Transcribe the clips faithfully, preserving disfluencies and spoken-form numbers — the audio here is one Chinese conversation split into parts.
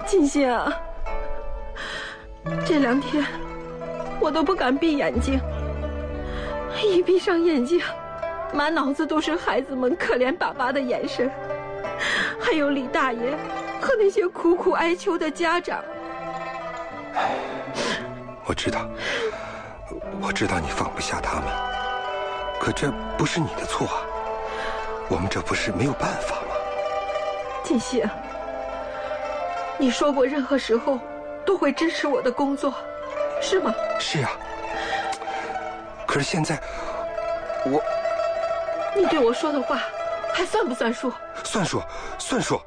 金星啊，这两天我都不敢闭眼睛，一闭上眼睛，满脑子都是孩子们可怜巴巴的眼神，还有李大爷和那些苦苦哀求的家长。 我知道，我知道你放不下他们，可这不是你的错啊，我们这不是没有办法吗？ 金星，你说过任何时候都会支持我的工作，是吗？ 是啊，可是现在我…… 你对我说的话还算不算数？ 算数，算数。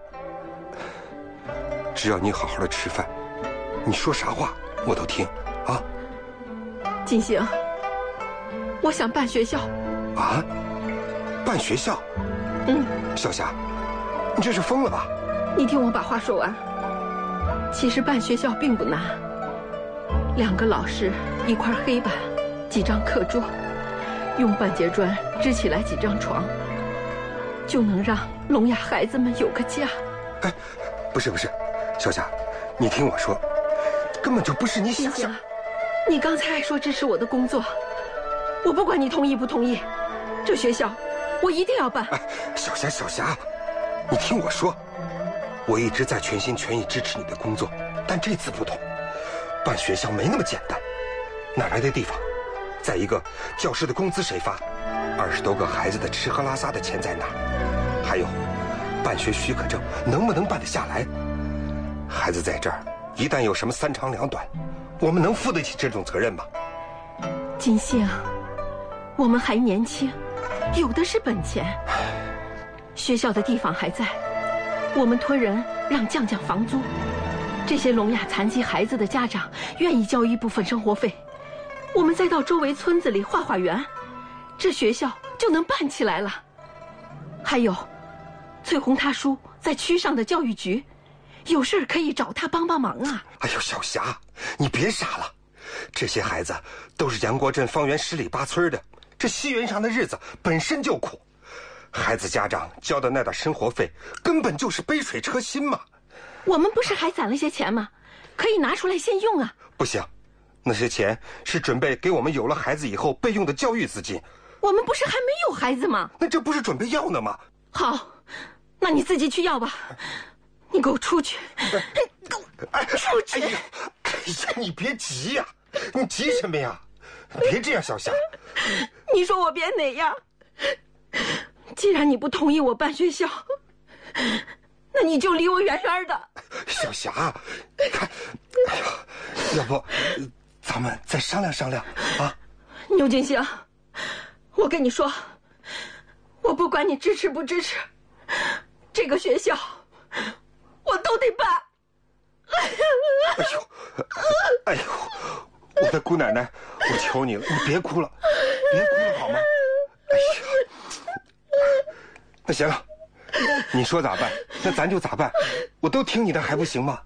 只要你好好的吃饭，你说啥话我都听啊。 金星，我想办学校。 啊？办学校？ 嗯。 小霞，你这是疯了吧？ 你听我把话说完。其实办学校并不难，两个老师，一块黑板，几张课桌，用半截砖支起来几张床，就能让聋哑孩子们有个家。 哎，不是不是，小霞，你听我说，根本就不是你想象。 你刚才还说支持我的工作，我不管你同意不同意，这学校我一定要办。 哎，小霞小霞，你听我说，我一直在全心全意支持你的工作，但这次不同，办学校没那么简单，哪来的地方？再一个，教师的工资谁发？二十多个孩子的吃喝拉撒的钱在哪？还有，办学许可证能不能办得下来？孩子在这儿，一旦有什么三长两短，我们能负得起这种责任吗？ 金星，我们还年轻，有的是本钱。学校的地方还在，我们托人让降降房租，这些聋哑残疾孩子的家长愿意交一部分生活费，我们再到周围村子里画画园，这学校就能办起来了。还有，翠红她叔在区上的教育局，有事可以找他帮帮忙啊。 哎呦，小霞，你别傻了，这些孩子都是杨国镇方圆十里八村的，这西园上的日子本身就苦，孩子家长交的那点生活费根本就是杯水车薪嘛。 我们不是还攒了些钱吗？可以拿出来先用啊。 不行，那些钱是准备给我们有了孩子以后备用的教育资金。 我们不是还没有孩子吗？ 那这不是准备要呢吗？ 好，那你自己去要吧。你给我出去！你给我出去！ 哎呀，哎呀，你别急呀、啊，你急什么呀？别这样，小霞。 你说我别哪样？既然你不同意我办学校，那你就离我远远的。 小霞，你看，哎呀，要不咱们再商量商量啊？ 牛金星，我跟你说，我不管你支持不支持，这个学校我都得办。 哎呦，哎呦，我的姑奶奶，我求你了，你别哭了，别哭了好吗？哎呀，那行了，你说咋办，那咱就咋办，我都听你的还不行吗？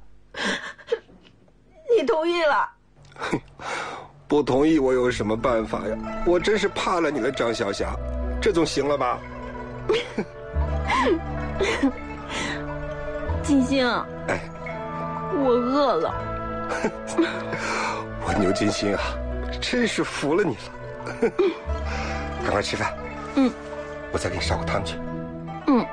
你同意了？ 不同意我有什么办法呀？我真是怕了你了，张小霞，这总行了吧？ 金星， 哎， 我饿了。 我牛金星啊，真是服了你了。赶快吃饭。 嗯， 我再给你烧个汤去。 嗯。